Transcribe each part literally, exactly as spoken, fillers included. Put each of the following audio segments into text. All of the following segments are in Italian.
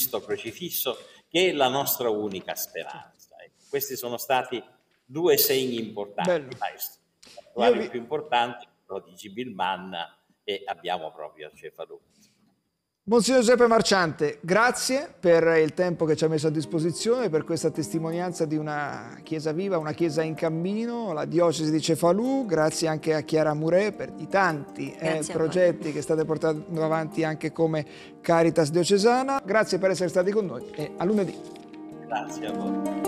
Cristo crocifisso, che è la nostra unica speranza. Ecco, questi sono stati due segni importanti, maestro. L'attuale vi... più importante, lo di Gibilmanna, e abbiamo proprio Cefalù. Monsignor Giuseppe Marciante, grazie per il tempo che ci ha messo a disposizione, per questa testimonianza di una Chiesa viva, una Chiesa in cammino, la diocesi di Cefalù. Grazie anche a Chiara Murè per i tanti eh, progetti che state portando avanti anche come Caritas diocesana. Grazie per essere stati con noi e a lunedì. Grazie a voi.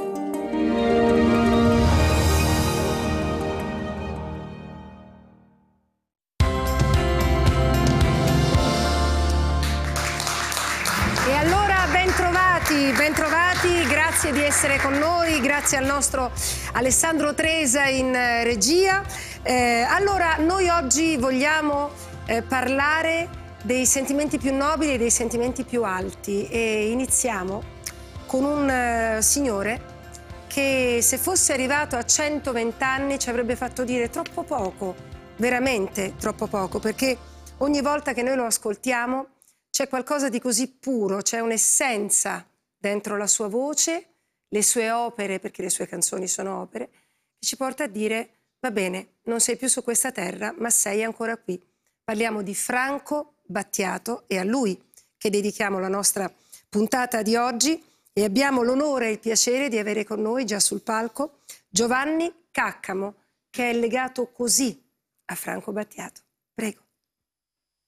Bentrovati, grazie di essere con noi, grazie al nostro Alessandro Tresa in eh, regia. Eh, allora, noi oggi vogliamo eh, parlare dei sentimenti più nobili e dei sentimenti più alti e iniziamo con un eh, signore che se fosse arrivato a centoventi anni ci avrebbe fatto dire troppo poco, veramente troppo poco, perché ogni volta che noi lo ascoltiamo c'è qualcosa di così puro, c'è un'essenza dentro la sua voce, le sue opere, perché le sue canzoni sono opere, che ci porta a dire, va bene, non sei più su questa terra, ma sei ancora qui. Parliamo di Franco Battiato, e a lui che dedichiamo la nostra puntata di oggi, e abbiamo l'onore e il piacere di avere con noi, già sul palco, Giovanni Caccamo, che è legato così a Franco Battiato. Prego.